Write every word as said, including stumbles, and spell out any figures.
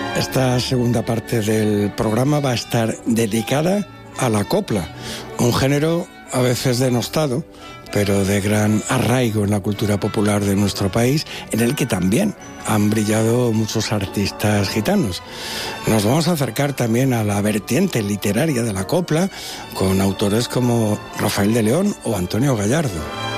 Esta segunda parte del programa va a estar dedicada a la copla, un género a veces denostado, pero de gran arraigo en la cultura popular de nuestro país, en el que también han brillado muchos artistas gitanos. Nos vamos a acercar también a la vertiente literaria de la copla, con autores como Rafael de León o Antonio Gallardo.